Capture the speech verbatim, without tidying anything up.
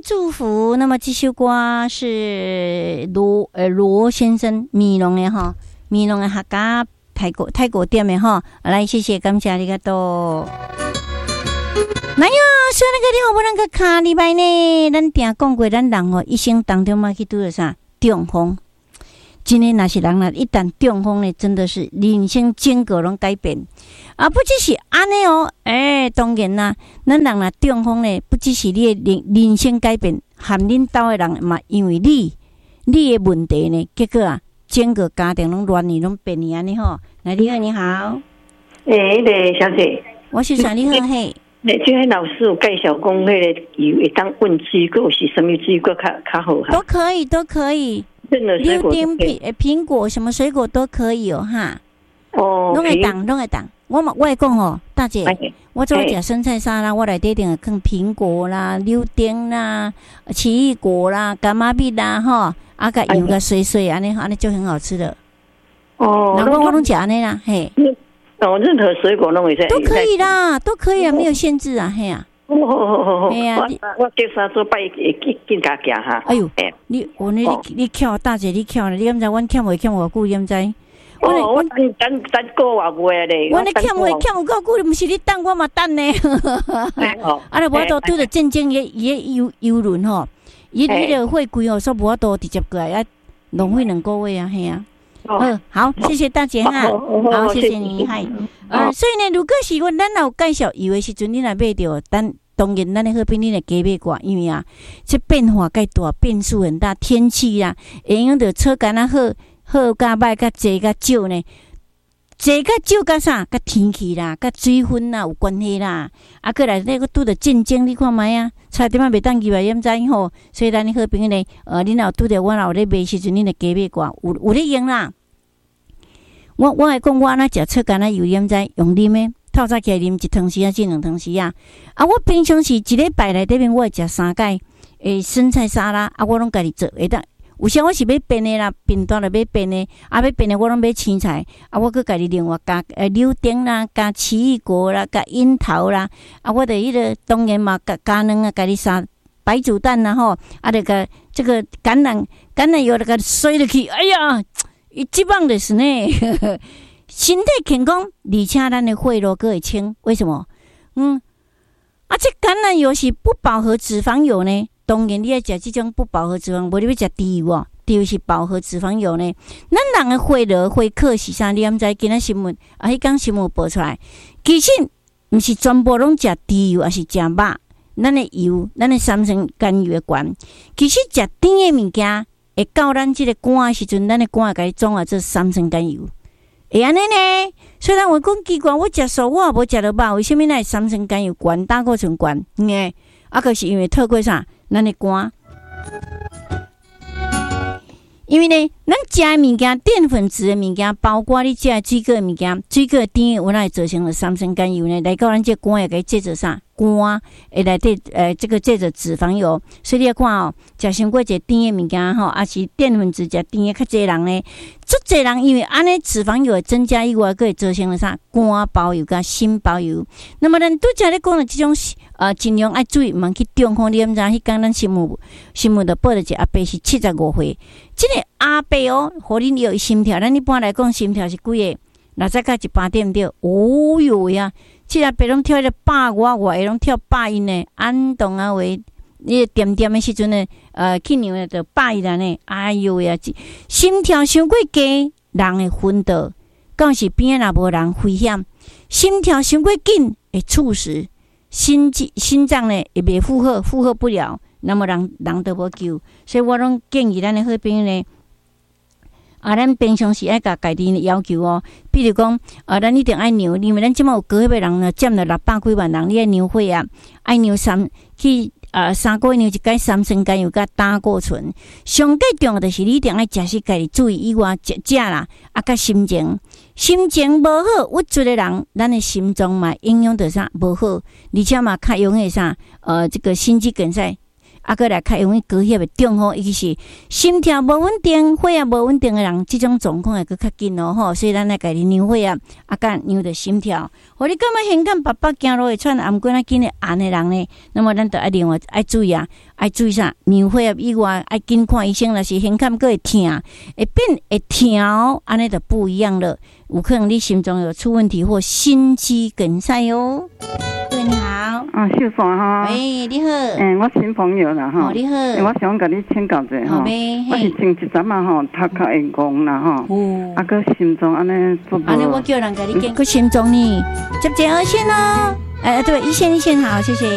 祝福。那么这首歌是罗呃罗先生米龙的哈，米龙的客家泰国泰国店的哈，来谢谢感谢你个多。哪有说那个你好不那个卡礼拜呢？咱定讲过，咱人哦一生当中嘛去拄着啥中风。今天那些人呢，一旦中风呢，真的是人生整个拢改变。啊，不只是安尼哦，诶、欸，当然啦，咱人若中风呢，不只是你的人人生改变，含恁兜的人嘛，因为你你的问题呢，结果啊，整个家庭拢乱去，拢变去安尼吼。来，你好，你好， 诶，那个小姐， 我是想你好嘿。 那这位老师有介绍讲，那个有会当问水果是什么水果较较好哈？ 都可以，都可以。榴莲、苹苹果什么水果都可以哦，哈。哦，拢会当，拢会当。我嘛，我会讲哦，大姐，欸、我做食生菜沙拉，我内底定会放苹果啦、榴莲啦、奇异果啦、柑仔蜜啦，吼，啊个油个碎碎，安尼安尼就很好吃的。哦，然后我拢食安尼啦，嘿。 哦，任何水果拢会在都可以啦，都可以啊，没有限制啊，嘿啊。 哦哦哦哦，哎呀，我我叫啥做拜会更加行哈。 哎呦，你我你你巧大姐，你巧了，你敢知阮欠袂欠偌久，你敢知？ 哦，我等等等个偌月咧。 我你欠袂欠有够久，毋是你等我嘛等呢。啊，咧无多拄着正正伊伊游游轮吼，伊迄个会贵哦，说无多直接过来，啊，浪费两个月啊，嘿啊。嗯，好，谢谢大姐哈，好，谢谢你，嗨。呃，所以呢，如果是我咱有介绍油的时阵，你若买着，但当然咱的好品你来加买寡，因为啊，这变化介大，变数很大，天气啦，会影响到草干啊好，好甲歹甲济甲少呢，济甲少甲啥，甲天气啦，甲水分啦有关系啦。啊，过来那个拄着战争，你看卖啊，差点仔袂当入来掩知吼。所以咱的好朋呢，呃，你若拄着我若有咧卖时阵，你来加买寡，有有咧用啦。我我会讲，我安那食草干啊油盐在用啉的，透早起来啉一汤匙啊，至两汤匙啊。啊，我平常时一礼拜内底面我会食三摆诶生菜沙拉，啊，我拢家己做，会当。有时我是要变的啦，变大了要变的，啊，要变的我拢买青菜，啊，我佮家己另外加诶柳丁啦，加奇异果啦，加樱桃啦，啊，我的迄个当然嘛，加加卵啊，家己杀白煮蛋啦吼，啊，那个这个橄榄橄榄油那个水落去，哎呀！伊即棒就是呢，身体健康，而且咱的血路佫会清。为什么？嗯，啊，这橄榄油是不饱和脂肪油呢。当然，你要食这种不饱和脂肪，无你要食猪油哦，猪油是饱和脂肪油呢。咱人的血流、血克是啥？你毋知？今仔新闻啊，迄讲新闻报出来，其实毋是全部拢食猪油，还是食肉。咱的油，咱的三酸甘油的关，其实食甜的物件。会到咱即个肝的时阵，咱的肝会甲伊总啊做三酸甘油，会安尼呢？虽然我讲奇怪，我食素我也无食到肉，为什么咱三酸甘油悬、胆固醇悬？嗯，啊，可是因为透过啥？咱的肝，因为呢，咱食的物件淀粉质的物件，包括你食的水果的物件，水果甜的，我那会造成了三酸甘油呢，来到咱这肝会甲伊制造啥？肝会内底呃，这个借着脂肪油，所以你要看哦，食伤过一个甜的物件吼，还是淀粉质食甜的较济人呢，足济人因为安尼脂肪油会增加以外，佫会造成了啥肝包油甲心包油。那么咱拄则咧讲的这种呃，尽量爱注意，毋通去中风。你毋知迄天咱新闻新闻就报了一个阿伯是七十五岁，这个阿伯哦，互恁有心跳，咱一般来讲心跳是几个？六十甲一百点对，哦哟呀！即个别拢跳咧百外外，拢跳百一呢，安动啊为你点点的时阵呢，呃，去量咧就百一安尼，哎哟呀，心跳伤过低，人会昏倒，到是边若无人危险，心跳伤过紧会猝死，心心脏呢会袂负荷，负荷不了，那么人人都无救，所以我拢建议咱的好朋友呢。啊，咱平常时爱甲家己的要求哦，比如讲，啊，咱一定爱量，因为咱即马有高血压人呢，占了六百几万人，你爱量血啊，爱量三去啊，三个月量一解三酸甘油甲胆固醇。上最重要就是你一定爱食食家己注意以外，食食啦，啊，甲心情，心情无好，郁卒的人，咱的心脏嘛影响到啥无好，而且嘛较容易啥，呃，这个心肌梗塞。 啊，过来较容易高血的中风，尤其是心跳无稳定、血压无稳定的人，这种状况会更较紧哦吼。所以咱来家己量血压，啊，甲量着心跳。互你感觉现感爸爸走路会喘颔管啊紧的按的人呢，那么咱就爱另外爱注意啊，爱注意啥？量血压以外，爱紧看医生。若是现感佫会痛，会变会痛哦，安尼就不一样了。有可能你心脏有出问题或心肌梗塞哦。对，你好。 啊，秀山哈。 喂，你好。 嗯，我新朋友啦哈。 哦，你好。 我想甲你请教者哈。我是前一阵啊吼，头壳会戆啦吼。哦。啊，个心脏安尼做无。 安尼我叫人甲你检个心脏呢，接接二线哦。哎，对，一线一线好，谢谢。